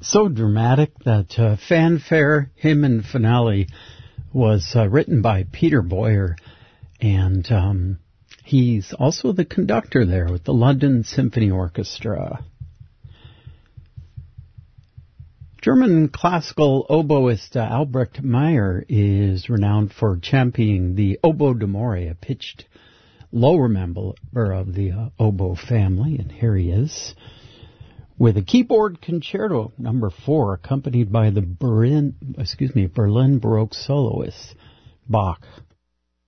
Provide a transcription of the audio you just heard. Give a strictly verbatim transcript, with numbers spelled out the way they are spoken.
So dramatic that uh, fanfare, hymn and finale was uh, written by Peter Boyer, and um, he's also the conductor there with the London Symphony Orchestra. German classical oboist uh, Albrecht Meyer is renowned for championing the oboe d'amore, a pitched lower member of the uh, oboe family, and here he is with a keyboard concerto number four, accompanied by the Berlin, excuse me, Berlin Baroque soloist Bach.